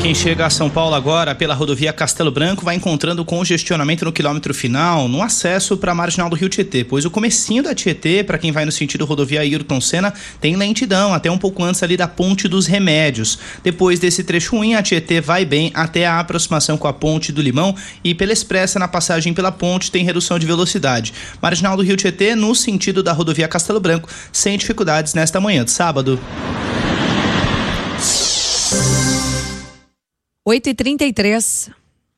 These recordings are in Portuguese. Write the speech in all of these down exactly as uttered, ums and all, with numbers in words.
Quem chega a São Paulo agora pela rodovia Castelo Branco vai encontrando congestionamento no quilômetro final, no acesso para a marginal do Rio Tietê, pois o comecinho da Tietê, para quem vai no sentido rodovia Ayrton Senna, tem lentidão, até um pouco antes ali da Ponte dos Remédios. Depois desse trecho ruim, a Tietê vai bem até a aproximação com a Ponte do Limão e pela Expressa, na passagem pela ponte, tem redução de velocidade. Marginal do Rio Tietê, no sentido da rodovia Castelo Branco, sem dificuldades nesta manhã de sábado. oito e trinta e três.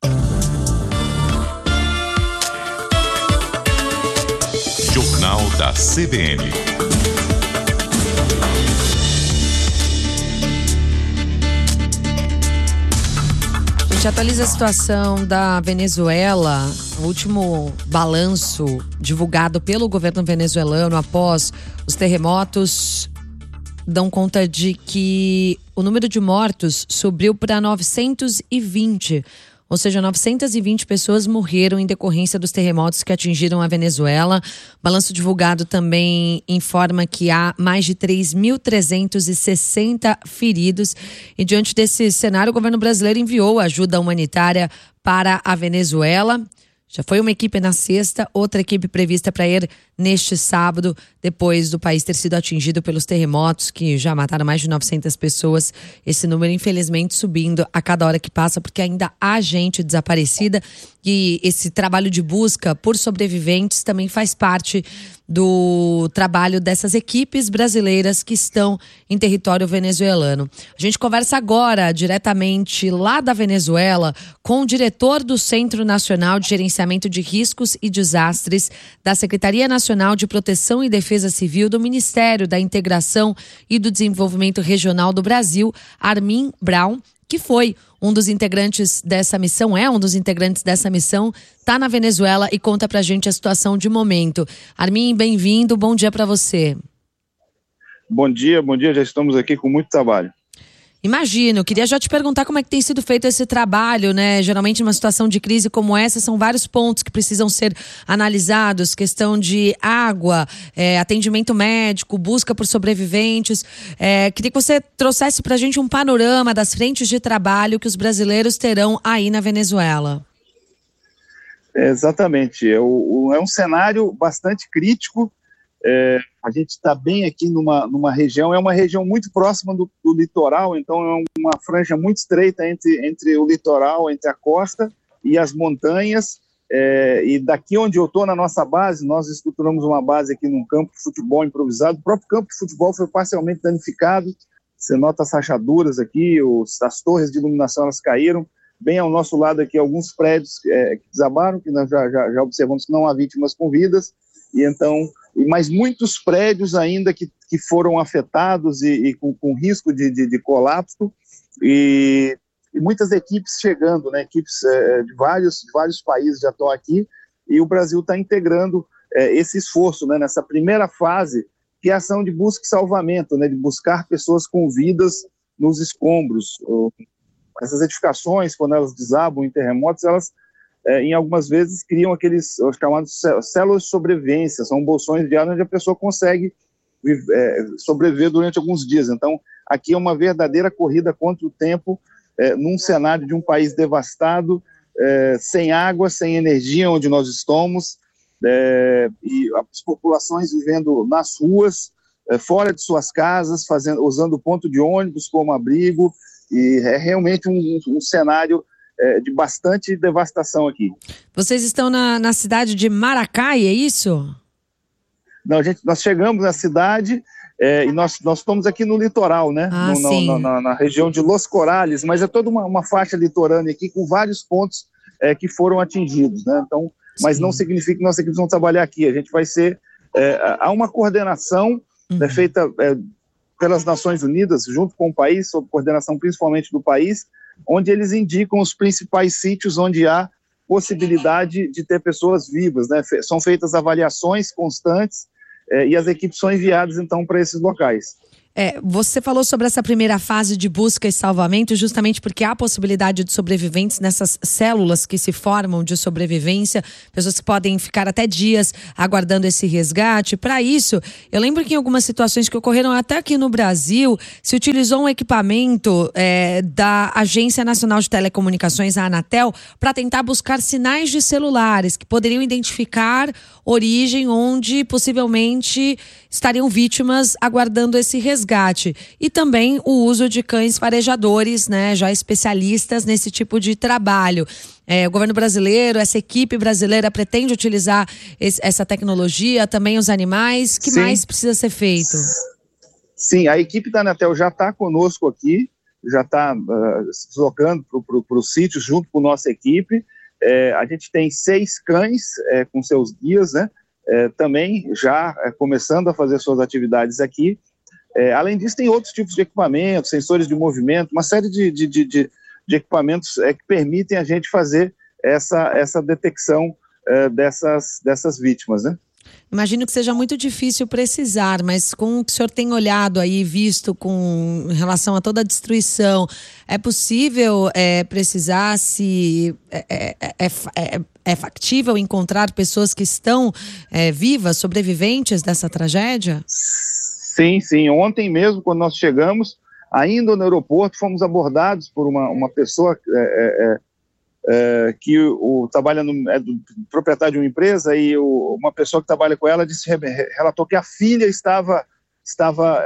Jornal da C B N. A gente atualiza a situação da Venezuela. O último balanço divulgado pelo governo venezuelano após os terremotos dão conta de que o número de mortos subiu para novecentos e vinte, ou seja, novecentas e vinte pessoas morreram em decorrência dos terremotos que atingiram a Venezuela. O balanço divulgado também informa que há mais de três mil trezentos e sessenta feridos. E diante desse cenário, o governo brasileiro enviou ajuda humanitária para a Venezuela. Já foi uma equipe na sexta, outra equipe prevista para ir neste sábado, depois do país ter sido atingido pelos terremotos que já mataram mais de novecentas pessoas. Esse número, infelizmente, subindo a cada hora que passa, porque ainda há gente desaparecida e esse trabalho de busca por sobreviventes também faz parte do trabalho dessas equipes brasileiras que estão em território venezuelano. A gente conversa agora diretamente lá da Venezuela com o diretor do Centro Nacional de Gerenciamento de Riscos e Desastres da Secretaria Nacional de Proteção e Defesa Civil do Ministério da Integração e do Desenvolvimento Regional do Brasil, Armin Brown, que foi um dos integrantes dessa missão, é um dos integrantes dessa missão, está na Venezuela e conta pra gente a situação de momento. Armin, bem-vindo, bom dia para você. Bom dia, bom dia, já estamos aqui com muito trabalho. Imagino, queria já te perguntar como é que tem sido feito esse trabalho, né? Geralmente numa situação de crise como essa, são vários pontos que precisam ser analisados, questão de água, é, atendimento médico, busca por sobreviventes. É, queria que você trouxesse pra gente um panorama das frentes de trabalho que os brasileiros terão aí na Venezuela. É, exatamente, é, o, é um cenário bastante crítico. É, a gente está bem aqui numa, numa região, é uma região muito próxima do, do litoral, então é uma franja muito estreita entre, entre o litoral, entre a costa e as montanhas, é, e daqui onde eu estou, na nossa base, nós estruturamos uma base aqui num campo de futebol improvisado. O próprio campo de futebol foi parcialmente danificado, você nota as rachaduras aqui, os, as torres de iluminação elas caíram, bem ao nosso lado aqui alguns prédios é, que desabaram, que nós já, já, já observamos que não há vítimas com vidas, e então, mas muitos prédios ainda que, que foram afetados e, e com, com risco de, de, de colapso, e, e muitas equipes chegando, né, equipes é, de, vários, de vários países já estão aqui, e o Brasil está integrando é, esse esforço, né, nessa primeira fase, que é a ação de busca e salvamento, né, de buscar pessoas com vidas nos escombros. Essas edificações, quando elas desabam em terremotos, elas É, em algumas vezes criam aqueles os chamados células de sobrevivência, são bolsões de ar onde a pessoa consegue viver, é, sobreviver durante alguns dias. Então, aqui é uma verdadeira corrida contra o tempo, é, num cenário de um país devastado, é, sem água, sem energia onde nós estamos, é, e as populações vivendo nas ruas, é, fora de suas casas, fazendo, usando ponto de ônibus como abrigo, e é realmente um, um cenário É, de bastante devastação aqui. Vocês estão na, na cidade de Maracay, é isso? Não, gente, nós chegamos na cidade é, e nós, nós estamos aqui no litoral, né? Ah, no, sim. no, na, na região de Los Corales, mas é toda uma, uma faixa litorânea aqui com vários pontos é, que foram atingidos, né? Então, mas sim. Não significa que nossas equipes vão trabalhar aqui, a gente vai ser... É, há uma coordenação uhum. é, feita é, pelas Nações Unidas, junto com o país, sob coordenação principalmente do país, onde eles indicam os principais sítios onde há possibilidade de ter pessoas vivas, né? Fe- são feitas avaliações constantes eh, e as equipes são enviadas, então, para esses locais. É, você falou sobre essa primeira fase de busca e salvamento, justamente porque há a possibilidade de sobreviventes nessas células que se formam de sobrevivência, pessoas que podem ficar até dias aguardando esse resgate. Para isso, eu lembro que em algumas situações que ocorreram até aqui no Brasil, se utilizou um equipamento é, da Agência Nacional de Telecomunicações, a Anatel, para tentar buscar sinais de celulares que poderiam identificar origem onde possivelmente estariam vítimas aguardando esse resgate. E também o uso de cães farejadores, né, já especialistas nesse tipo de trabalho. É, o governo brasileiro, essa equipe brasileira pretende utilizar esse, essa tecnologia, também os animais. O que Sim. mais precisa ser feito? Sim, a equipe da Anatel já está conosco aqui, já está uh, se deslocando para os sítios junto com nossa equipe. É, a gente tem seis cães é, com seus guias, né, é, também já é, começando a fazer suas atividades aqui. É, além disso, tem outros tipos de equipamentos, sensores de movimento, uma série de, de, de, de, de equipamentos é, que permitem a gente fazer essa, essa detecção é, dessas, dessas vítimas, né? Imagino que seja muito difícil precisar, mas com o que o senhor tem olhado aí, visto com relação a toda a destruição, é possível é, precisar se é, é, é, é, é factível encontrar pessoas que estão é, vivas, sobreviventes dessa tragédia? Sim, sim. Ontem mesmo, quando nós chegamos, ainda no aeroporto, fomos abordados por uma, uma pessoa é, é, é, que o, o, trabalha no, é do proprietário de uma empresa, e o, uma pessoa que trabalha com ela disse, relatou que a filha estava, estava,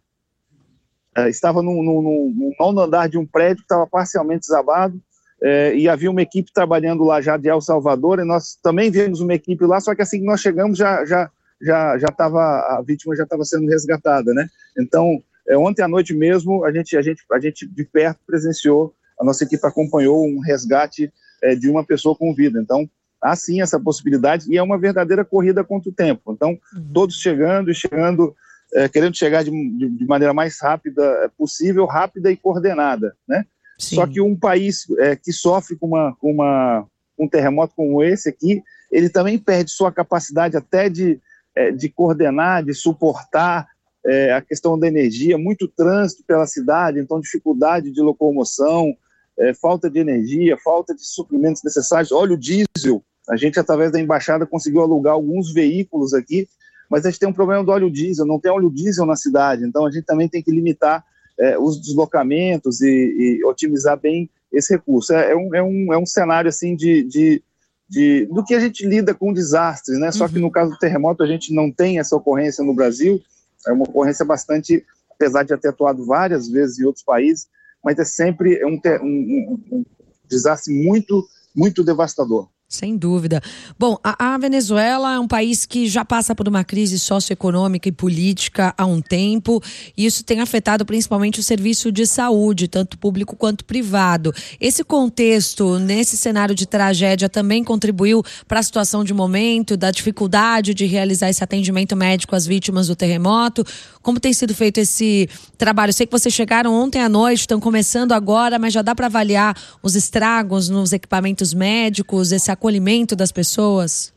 é, é, estava no, no, no nono andar de um prédio que estava parcialmente desabado, é, e havia uma equipe trabalhando lá já de El Salvador, e nós também vimos uma equipe lá, só que assim que nós chegamos já... já já já estava, a vítima já estava sendo resgatada, né? Então, é, ontem à noite mesmo, a gente, a, gente, a gente de perto presenciou, a nossa equipe acompanhou um resgate é, de uma pessoa com vida. Então, há sim essa possibilidade, e é uma verdadeira corrida contra o tempo. Então, uhum. todos chegando e chegando, é, querendo chegar de, de, de maneira mais rápida possível, rápida e coordenada, né? Sim. Só que um país é, que sofre com, uma, com uma, um terremoto como esse aqui, ele também perde sua capacidade até de de coordenar, de suportar é, a questão da energia, muito trânsito pela cidade, então dificuldade de locomoção, é, falta de energia, falta de suprimentos necessários, óleo diesel. A gente, através da embaixada, conseguiu alugar alguns veículos aqui, mas a gente tem um problema do óleo diesel, não tem óleo diesel na cidade, então a gente também tem que limitar é, os deslocamentos e, e otimizar bem esse recurso. É, é, um, é, um, é um cenário assim de... de De, do que a gente lida com desastres, né? Só que no caso do terremoto a gente não tem essa ocorrência no Brasil, é uma ocorrência bastante, apesar de já ter atuado várias vezes em outros países, mas é sempre um, um, um desastre muito, muito devastador. Sem dúvida. Bom, a, a Venezuela é um país que já passa por uma crise socioeconômica e política há um tempo, e isso tem afetado principalmente o serviço de saúde, tanto público quanto privado. Esse contexto, nesse cenário de tragédia, também contribuiu para a situação de momento, da dificuldade de realizar esse atendimento médico às vítimas do terremoto. Como tem sido feito esse trabalho? Sei que vocês chegaram ontem à noite, estão começando agora, mas já dá para avaliar os estragos nos equipamentos médicos, esse acolhimento das pessoas?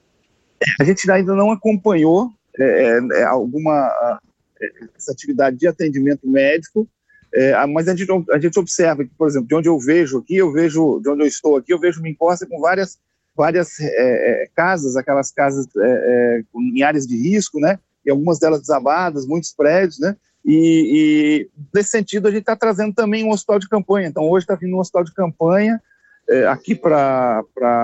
A gente ainda não acompanhou é, é, alguma é, essa atividade de atendimento médico, é, mas a gente, a gente observa que, por exemplo, de onde eu vejo aqui, eu vejo, de onde eu estou aqui, eu vejo uma encosta com várias, várias é, casas, aquelas casas é, é, em áreas de risco, né? E algumas delas desabadas, muitos prédios, né? E, e nesse sentido a gente está trazendo também um hospital de campanha. Então hoje está vindo um hospital de campanha é, aqui para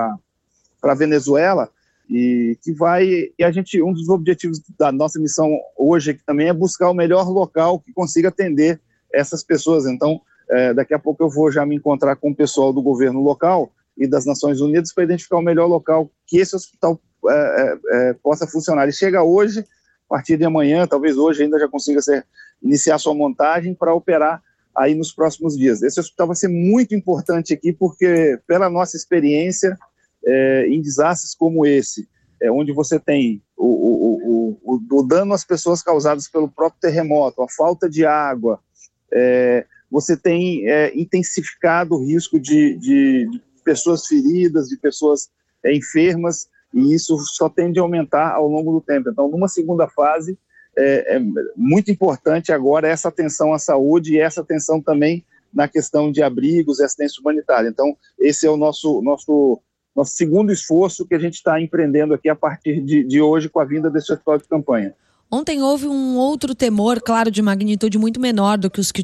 para Venezuela, e que vai, e a gente, um dos objetivos da nossa missão hoje aqui também é buscar o melhor local que consiga atender essas pessoas. Então é, daqui a pouco eu vou já me encontrar com o pessoal do governo local e das Nações Unidas para identificar o melhor local que esse hospital é, é, possa funcionar. Ele chega hoje, a partir de amanhã, talvez hoje ainda já consiga ser, iniciar sua montagem para operar aí nos próximos dias. Esse hospital vai ser muito importante aqui, porque pela nossa experiência é, em desastres como esse, é, onde você tem o, o, o, o, o dano às pessoas causadas pelo próprio terremoto, a falta de água, é, você tem é, intensificado o risco de, de, de pessoas feridas, de pessoas é, enfermas, e isso só tende a aumentar ao longo do tempo. Então, numa segunda fase, é, é muito importante agora essa atenção à saúde e essa atenção também na questão de abrigos e assistência humanitária. Então, esse é o nosso, nosso, nosso segundo esforço que a gente está empreendendo aqui a partir de, de hoje com a vinda desse hospital de campanha. Ontem houve um outro temor, claro, de magnitude muito menor do que os que